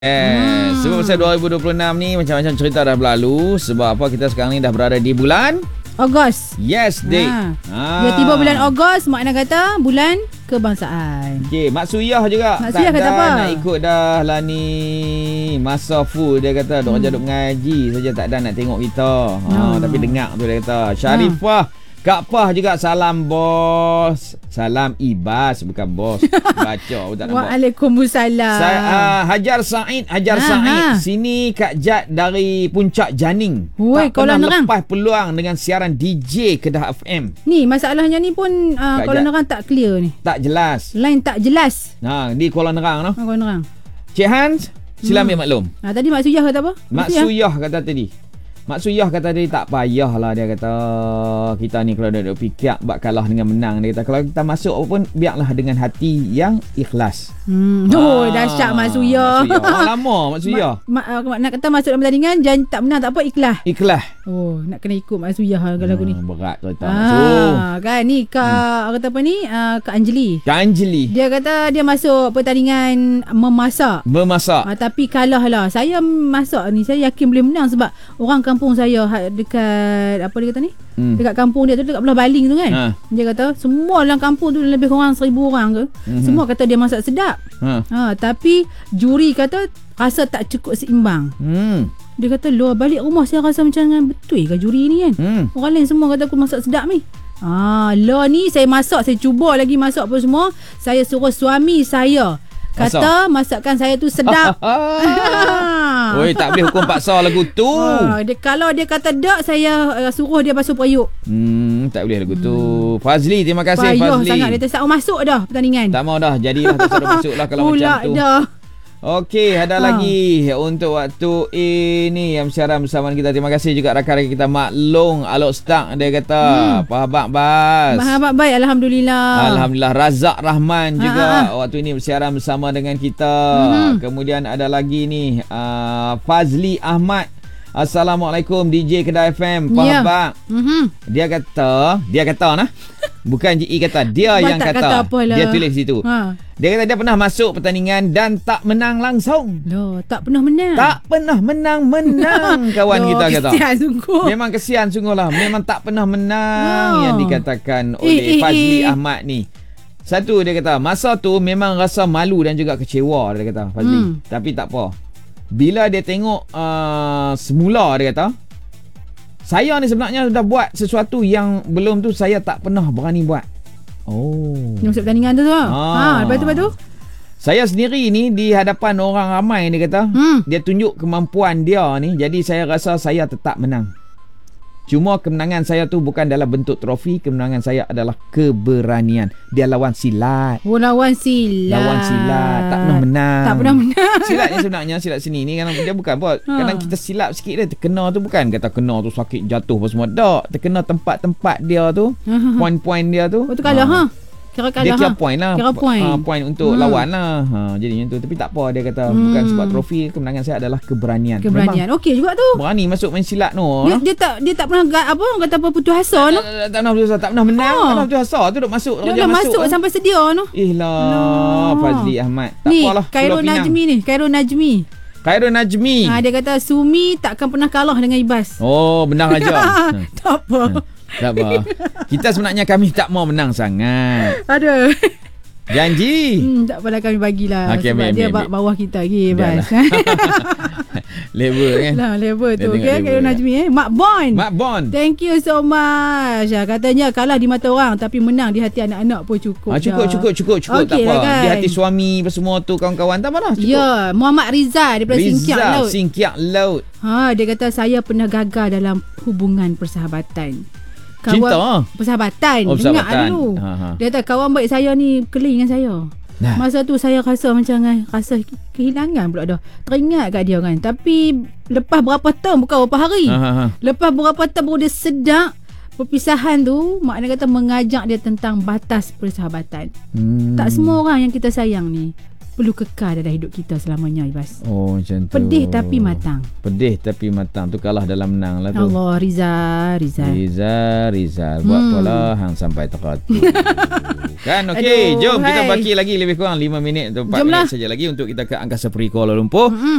Sebab pasal 2026 ni macam-macam cerita dah berlalu. Sebab apa, kita sekarang ni dah berada di bulan Ogos. Yes, Dik. Dia tiba bulan Ogos, makna kata bulan kebangsaan. Okey, Mak Suyah juga. Mak Suyah kata apa? Nak ikut dah lah ni. Masa full dia kata duk kerja duk mengaji saja, tak ada nak tengok kita. Tapi dengar tu dia kata. Syarifah Kak Pah juga salam bos. Salam Ibas, bukan bos. Baca pun tak nampak. Waalaikumsalam. Hajar Said. Sini Kak Jad dari Puncak Janing. Tak Kuala pernah Nerang. lepas peluang dengan siaran DJ Kedah FM. Ni masalahnya ni pun Kuala Nerang tak clear ni. Tak jelas. Line tak jelas. Di Kuala Nerang. Kuala Nerang. Cik Hans, sila ambil maklum. Tadi Mak Suyah kata apa? Mak Suyah kata tadi. Mak Suyah kata tadi tak payahlah, dia kata kita ni kalau duduk fikir bak kalah dengan menang, dia kata kalau kita masuk apa pun biarlah dengan hati yang ikhlas. Dahsyat Mak Suyah. Lama Mak Suyah. Nak kata masuk dalam pertandingan jangan tak menang tak apa, ikhlas. Nak kena ikut Mak Suyah kalau aku ni. Berat cerita. Kan ni Kak kata apa ni? Kak Anjali. Dia kata dia masuk pertandingan memasak. Tapi kalah lah. Saya masak ni saya yakin boleh menang sebab orang kampung saya dekat apa dia kata ni? Dekat kampung dia tu dekat belah Baling tu kan. Dia kata semua dalam kampung tu lebih kurang 1,000 orang ke. Semua kata dia masak sedap. Tapi juri kata rasa tak cukup seimbang. Dia kata luar balik rumah saya rasa macam dengan betul ke juri ni kan. Orang lain semua kata aku masak sedap ni. Lah ni saya masak, saya cuba lagi masak apa semua. Saya suruh suami saya kata masakan saya tu sedap. Oi, tak boleh hukum paksa lagu tu. Kalau dia kata tak, saya suruh dia basuh periuk. Tak boleh lagu tu. Fazli, terima kasih Fazli. Sangat dia tak mau masuk dah pertandingan. Tak mau dah, jadilah tak suruh masuk lah kalau macam tu. Dah. Okey, ada lagi untuk waktu ini yang bersiaran bersama kita. Terima kasih juga rakan-rakan kita Mak Long Alok Stark, dia kata apa khabar Bas? Khabar baik, alhamdulillah. Razak Rahman juga waktu ini bersiaran bersama dengan kita. Kemudian ada lagi ni Fazli Ahmad. Assalamualaikum DJ Kedah FM. Apa khabar? Dia kata nah. Bukan JE kata, dia yang kata. Dia tulis situ. Dia kata dia pernah masuk pertandingan dan tak menang langsung. Tak pernah menang. Tak pernah menang kawan kita kata. Kesian sungguh. Memang kesian sungguh lah. Memang tak pernah menang yang dikatakan oleh Fazli Ahmad ni. Satu, dia kata masa tu memang rasa malu dan juga kecewa, dia kata Fazli. Tapi tak apa. Bila dia tengok semula, dia kata saya ni sebenarnya dah buat sesuatu yang belum tu saya tak pernah berani buat. Dia masuk pertandingan tu Lepas tu saya sendiri ni di hadapan orang ramai, dia kata dia tunjuk kemampuan dia ni. Jadi saya rasa saya tetap menang. Cuma kemenangan saya tu bukan dalam bentuk trofi. Kemenangan saya adalah keberanian. Dia lawan silat. Lawan silat. Tak pernah menang. Silat ni sebenarnya, silat seni ni kadang dia bukan buat. Kadang kita silap sikit dia terkena tu, bukan kata kena tu sakit jatuh apa semua. Tak. Terkena tempat-tempat dia tu. Poin-poin dia tu. Betul kalah Kira dia kira point lah. Point untuk lawan lah. Jadi macam tu. Tapi tak apa, dia kata bukan sebab trofi. Kemenangan saya adalah keberanian. Okey juga tu. Berani masuk main silat tu. Dia tak pernah kata apa putus asa tu. Tak pernah putus asa. Tak pernah menang. Tak pernah putus asa tu duk masuk. Dia dah masuk sampai sedia tu. Fazli Ahmad. Tak ni, apalah. Khairul Najmi. Dia kata Sumi takkan pernah kalah dengan Ibas. Benar aja. Tak apa. Tak apa. Kita sebenarnya kami tak mau menang sangat. Aduh. Janji. Tak apalah, kami bagilah. Sebab dia bawah kita lagi, Bas. Level kan. Level tu. Okay, Khairul Najmi Mak Bon. Thank you so much. Katanya kalah di mata orang tapi menang di hati anak-anak pun cukup. Cukup. Okay, tak apa. Kan? Di hati suami semua tu kawan-kawan tak apa dah. Ya, Muhammad Rizal daripada Singkiak Laut. Dia kata saya pernah gagal dalam hubungan persahabatan. Persahabatan. Ingat dulu. Dia kata kawan baik saya ni keli dengan saya. Masa tu saya rasa macam rasa kehilangan pula dah. Teringat kat dia kan. Tapi lepas berapa tahun, bukan berapa hari. Lepas berapa tahun baru dia sedar perpisahan tu maknanya kata mengajak dia tentang batas persahabatan. Tak semua orang yang kita sayang ni perlu kekal dalam hidup kita selamanya, Ibas. Oh, macam tu. Pedih tapi matang. Pedih tapi matang tu kalah dalam menang lah tu. Allah, Rizal. Buat pola hang sampai terhati. Kan, okey. Jom kita baki lagi lebih kurang 5 minit atau 4 minit saja lagi untuk kita ke Angkasa Puri Kuala Lumpur.